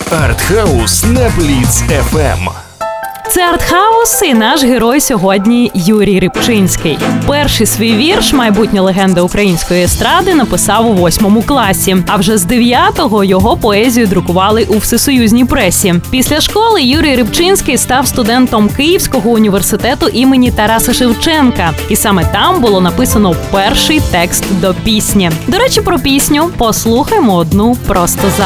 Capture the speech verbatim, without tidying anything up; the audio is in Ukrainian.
Артхаус на Бліц еф ем. Це Артхаус і наш герой сьогодні Юрій Рибчинський. Перший свій вірш майбутня легенда української естради написав у восьмому класі, а вже з дев'ятого його поезію друкували у всесоюзній пресі. Після школи Юрій Рибчинський став студентом Київського університету імені Тараса Шевченка. І саме там було написано перший текст до пісні. До речі, про пісню послухаймо одну просто зараз.